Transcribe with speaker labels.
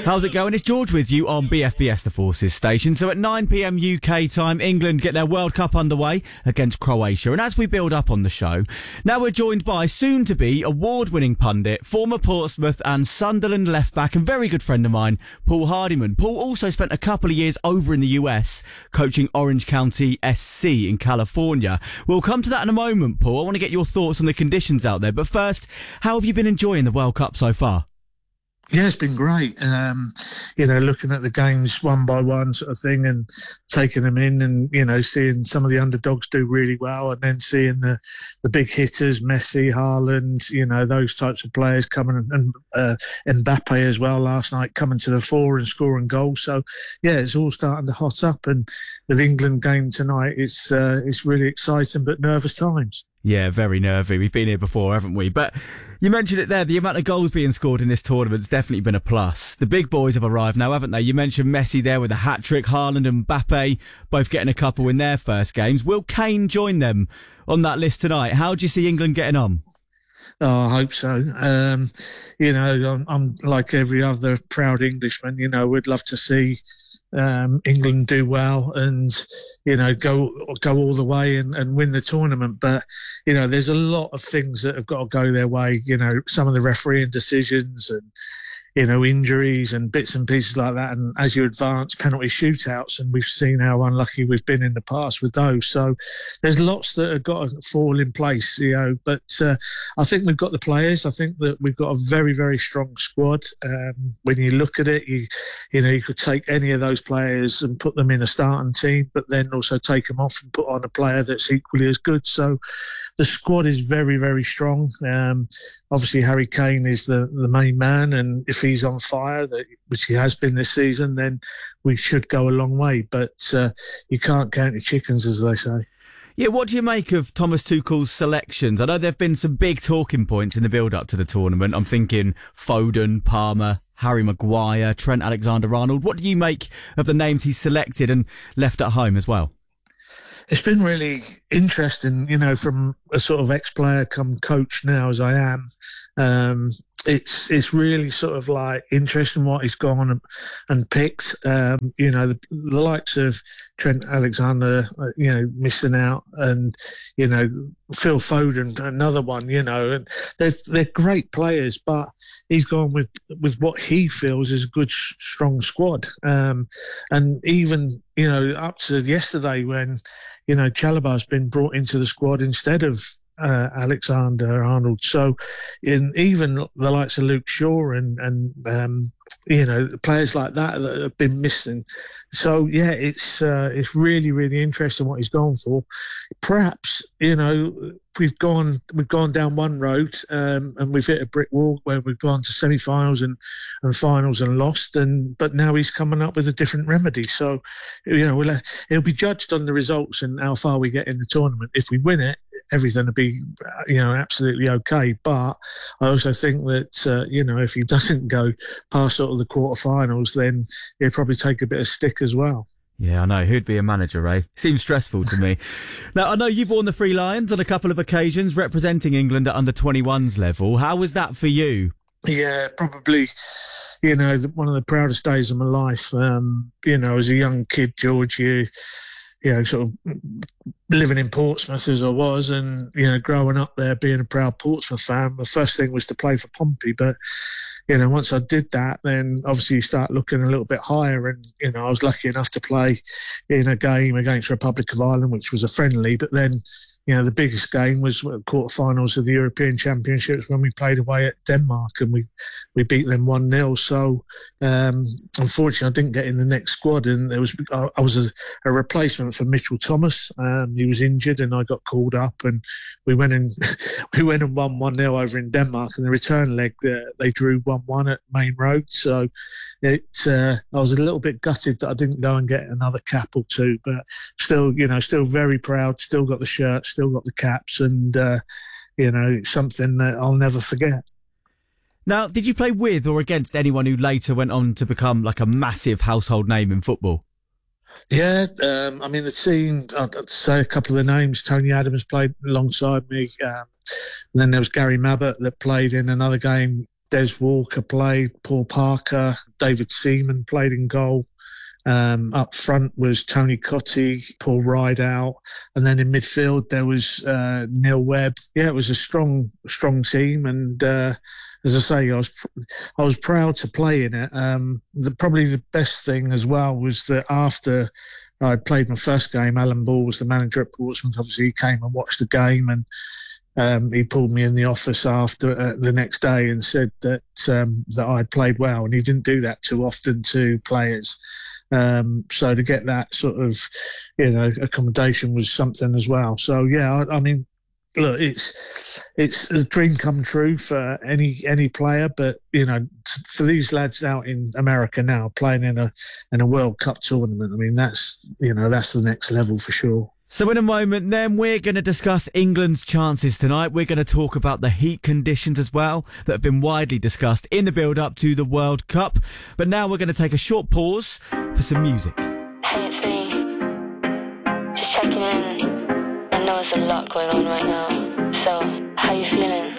Speaker 1: How's it going? It's George with you on BFBS The Forces station. So at 9 p.m. UK time, England get their World Cup underway against Croatia. And as we build up on the show, now we're joined by soon-to-be award-winning pundit, former Portsmouth and Sunderland left-back and very good friend of mine, Paul Hardiman. Paul also spent a couple of years over in the US coaching Orange County SC in California. We'll come to that in a moment, Paul. I want to get your thoughts on the conditions out there. But first, how have you been enjoying the World Cup so far?
Speaker 2: Yeah, it's been great. Looking at the games one by one sort of thing and taking them in and, seeing some of the underdogs do really well and then seeing the big hitters, Messi, Haaland, those types of players coming and Mbappe as well last night coming to the fore and scoring goals. So, yeah, it's all starting to hot up. And with England game tonight, it's really exciting but nervous times.
Speaker 1: Yeah, very nervy. We've been here before, haven't we? But you mentioned it there. The amount of goals being scored in this tournament's definitely been a plus. The big boys have arrived now, haven't they? You mentioned Messi there with a hat-trick. Haaland and Mbappe both getting a couple in their first games. Will Kane join them on that list tonight? How do you see England getting on?
Speaker 2: Oh, I hope so. I'm like every other proud Englishman. We'd love to see England do well and go all the way and win the tournament, but there's a lot of things that have got to go their way. Some of the refereeing decisions and injuries and bits and pieces like that, and as you advance, penalty shootouts, and we've seen how unlucky we've been in the past with those. So there's lots that have got to fall in place, but I think we've got the players. I think that we've got a very, very strong squad. When you look at it, you could take any of those players and put them in a starting team, but then also take them off and put on a player that's equally as good. So the squad is very, very strong. Obviously, Harry Kane is the main man, and if he's on fire, which he has been this season, then we should go a long way. But you can't count your chickens, as they say.
Speaker 1: Yeah, what do you make of Thomas Tuchel's selections? I know there have been some big talking points in the build-up to the tournament. I'm thinking Foden, Palmer, Harry Maguire, Trent Alexander-Arnold. What do you make of the names he's selected and left at home as well?
Speaker 2: It's been really interesting, from a sort of ex-player come coach now as I am. It's really sort of like interesting what he's gone and picked. The likes of Trent Alexander, missing out, and Phil Foden, another one. And they're great players, but he's gone with what he feels is a good, strong squad. And even up to yesterday when Chalobah's been brought into the squad instead of Alexander-Arnold. So even the likes of Luke Shaw and players like that have been missing. So yeah, it's really, really interesting what he's gone for. Perhaps we've gone down one road and we've hit a brick wall where we've gone to semi-finals and finals and lost, but now he's coming up with a different remedy. So it'll be judged on the results and how far we get in the tournament. If we win it, everything will be absolutely okay. But I also think that if he doesn't go past sort of the quarterfinals, then he'll probably take a bit of stick as well.
Speaker 1: Yeah, I know. Who'd be a manager, eh? Seems stressful to me. Now, I know you've worn the Three Lions on a couple of occasions, representing England at under-21s level. How was that for you?
Speaker 2: Yeah, probably, one of the proudest days of my life. As a young kid, George, sort of living in Portsmouth as I was and, growing up there, being a proud Portsmouth fan, the first thing was to play for Pompey. But, once I did that, then obviously you start looking a little bit higher. And, I was lucky enough to play in a game against Republic of Ireland, which was a friendly. But then, the biggest game was quarterfinals of the European Championships when we played away at Denmark and we beat them 1-0. So, unfortunately, I didn't get in the next squad, and I was a replacement for Mitchell Thomas. He was injured, and I got called up, and we went and won 1-0 over in Denmark. And the return leg, they drew 1-1 at Main Road. So, I was a little bit gutted that I didn't go and get another cap or two, but still very proud. Still got the shirt, still got the caps, and it's something that I'll never forget.
Speaker 1: Now, did you play with or against anyone who later went on to become like a massive household name in football?
Speaker 2: Yeah, the team, I'd say a couple of the names. Tony Adams played alongside me. And then there was Gary Mabbott that played in another game Des Walker played, Paul Parker, David Seaman played in goal. Up front was Tony Cottee, Paul Rideout, and then in midfield there was Neil Webb. Yeah, it was a strong team, and as I say, I was proud to play in it. Probably the best thing as well was that after I played my first game, Alan Ball was the manager at Portsmouth. Obviously, he came and watched the game, and he pulled me in the office after the next day and said that I'd played well, and he didn't do that too often to players. So to get that sort of, accommodation was something as well. So yeah, I mean, look, it's a dream come true for any player, but for these lads out in America now playing in a World Cup tournament, I mean that's the next level for sure.
Speaker 1: So in a moment then, we're going to discuss England's chances tonight. We're going to talk about the heat conditions as well that have been widely discussed in the build-up to the World Cup. But now we're going to take a short pause for some music.
Speaker 3: Hey, it's me. Just checking in. I know there's a lot going on right now. So, how you feeling?